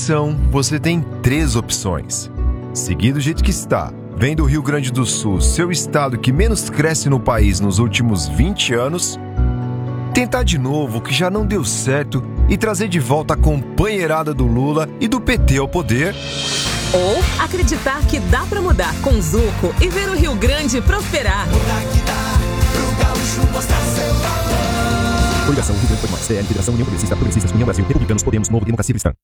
tradição, você tem 3 opções. Seguir do jeito que está, vendo o Rio Grande do Sul, seu estado que menos cresce no país nos últimos 20 anos, tentar de novo o que já não deu certo e trazer de volta a companheirada do Lula e do PT ao poder. Ou acreditar que dá pra mudar com Zuco e ver o Rio Grande prosperar. Mudar que dá pro gaúcho mostrar seu valor. Coligação Rio Grande foi mais. CL, Federação União Progressista, Progressistas, União Brasil, Republicanos, Podemos, Novo, Democracia Cristã.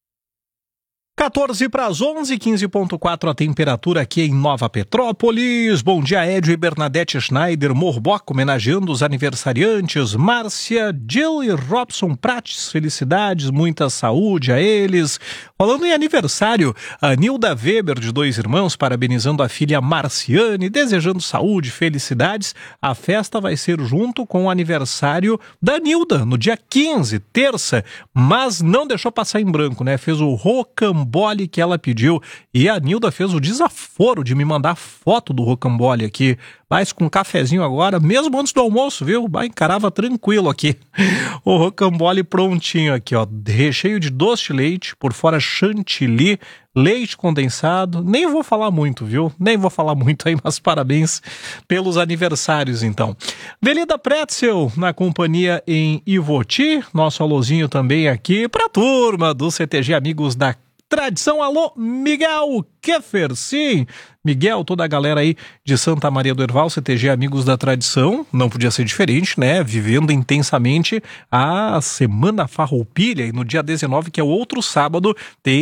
14 para as 11, 15.4 a temperatura aqui em Nova Petrópolis. Bom dia, Edio e Bernadette Schneider, Morbock, homenageando os aniversariantes. Márcia, Jill e Robson Prates, felicidades, muita saúde a eles. Falando em aniversário, a Nilda Weber, de 2 irmãos, parabenizando a filha Marciane, desejando saúde, felicidades. A festa vai ser junto com o aniversário da Nilda, no dia 15, terça, mas não deixou passar em branco, né? Fez o rocambole que ela pediu, e a Nilda fez o desaforo de me mandar foto do rocambole aqui, mas com um cafezinho agora, mesmo antes do almoço, viu? Encarava tranquilo aqui. O rocambole prontinho aqui, ó, recheio de doce de leite, por fora chantilly, leite condensado, nem vou falar muito, viu? Nem vou falar muito aí, mas parabéns pelos aniversários, então. Velida Pretzel, na companhia em Ivoti, nosso alôzinho também aqui pra turma do CTG Amigos da Tradição. Alô, Miguel Keffer, sim, Miguel, toda a galera aí de Santa Maria do Herval, CTG Amigos da Tradição, não podia ser diferente, né, vivendo intensamente a Semana Farroupilha, e no dia 19, que é o outro sábado,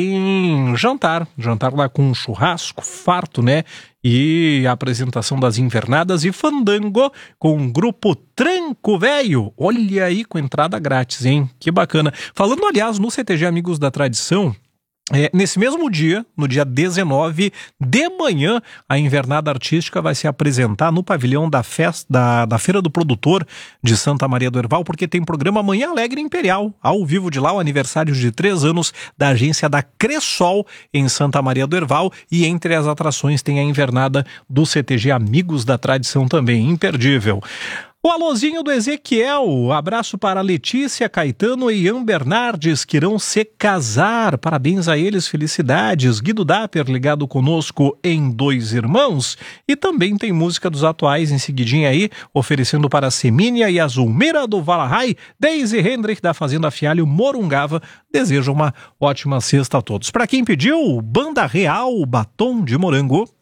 tem jantar lá com um churrasco farto, né, e a apresentação das invernadas e fandango com o grupo Tranco Velho, olha aí, com entrada grátis, hein, que bacana. Falando, aliás, no CTG Amigos da Tradição, nesse mesmo dia, no dia 19 de manhã, a invernada artística vai se apresentar no pavilhão da Feira do Produtor de Santa Maria do Herval, porque tem programa Manhã Alegre Imperial, ao vivo de lá, o aniversário de 3 anos da agência da Cressol em Santa Maria do Herval, e entre as atrações tem a invernada do CTG Amigos da Tradição também, imperdível. O alôzinho do Ezequiel, abraço para Letícia, Caetano e Ian Bernardes, que irão se casar, parabéns a eles, felicidades. Guido Dapper ligado conosco em 2 Irmãos, e também tem música dos atuais em seguidinha aí, oferecendo para Semínia e a Zulmira do Valahai, Daisy Hendrich da Fazenda Fialho Morungava, deseja uma ótima sexta a todos. Para quem pediu, Banda Real, Batom de Morango.